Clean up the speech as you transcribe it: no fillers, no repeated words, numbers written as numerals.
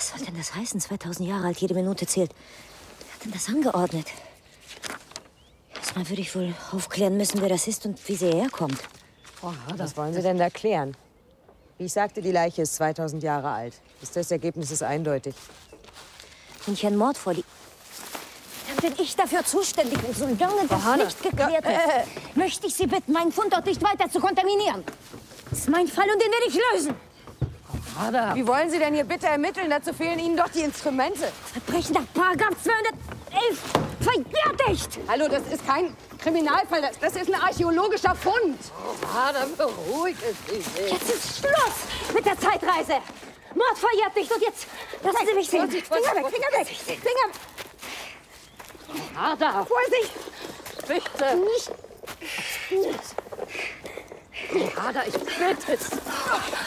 Was soll denn das heißen? 2000 Jahre alt, jede Minute zählt. Wer hat denn das angeordnet? Erstmal würde ich wohl aufklären müssen, wer das ist und wie sie herkommt. Was wollen Sie denn da klären? Wie ich sagte, die Leiche ist 2000 Jahre alt. Das Testergebnis ist eindeutig. Wenn hier ein Mord vorliegt, dann bin ich dafür zuständig, wenn so ein Junge das nicht geklärt ist. Möchte ich Sie bitten, meinen Fundort nicht weiter zu kontaminieren. Das ist mein Fall und den werde ich lösen. Wie wollen Sie denn hier bitte ermitteln? Dazu fehlen Ihnen doch die Instrumente. Verbrechen nach Paragraph 211 vergewaltigt. Hallo, das ist kein Kriminalfall. Das ist ein archäologischer Fund. Dann beruhigt es sich. Jetzt ist Schluss mit der Zeitreise. Mord verjährt und jetzt lassen Sie mich sehen. Finger weg, Finger weg, Finger weg. Ada, Vorsicht. bitte. Nicht. Ada, ich bitte.